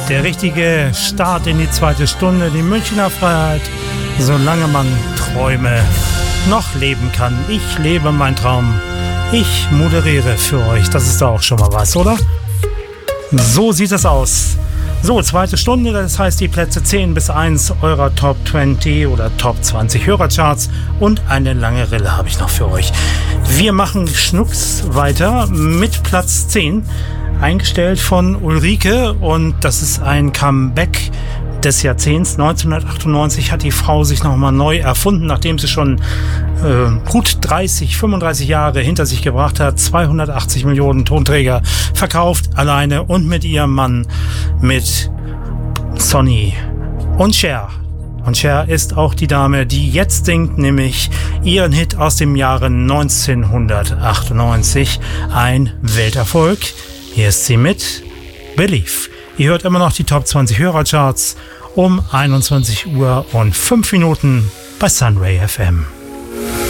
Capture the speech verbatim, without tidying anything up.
Der richtige Start in die zweite Stunde, die Münchner Freiheit, solange man Träume noch leben kann. Ich lebe meinen Traum. Ich moderiere für euch. Das ist doch auch schon mal was, oder? So sieht es aus. So, zweite Stunde, das heißt die Plätze zehn bis eins eurer Top zwanzig oder Top zwanzig Hörercharts und eine lange Rille habe ich noch für euch. Wir machen schnucks weiter mit Platz zehn, eingestellt von Ulrike, und das ist ein Comeback des Jahrzehnts. neunzehnhundertachtundneunzig hat die Frau sich nochmal neu erfunden, nachdem sie schon äh, gut dreißig, fünfunddreißig Jahre hinter sich gebracht hat, zweihundertachtzig Millionen Tonträger verkauft, alleine und mit ihrem Mann, mit Sonny und Cher. Und Cher ist auch die Dame, die jetzt singt, nämlich ihren Hit aus dem Jahre neunzehnhundertachtundneunzig, ein Welterfolg. Hier ist sie mit Believe. Ihr hört immer noch die Top zwanzig Hörercharts um einundzwanzig Uhr und fünf Minuten bei Sunray F M.